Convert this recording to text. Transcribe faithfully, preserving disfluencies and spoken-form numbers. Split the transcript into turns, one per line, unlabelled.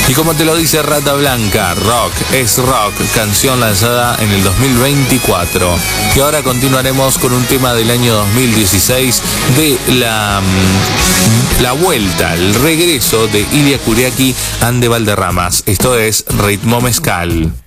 Y como te lo dice Rata Blanca, rock es rock, canción lanzada en el dos mil veinticuatro. Y ahora continuaremos con un tema del año dos mil dieciséis de la, la vuelta, el regreso de Ilia Kuriaki and the Valderramas. Esto es Ritmo Mezcal.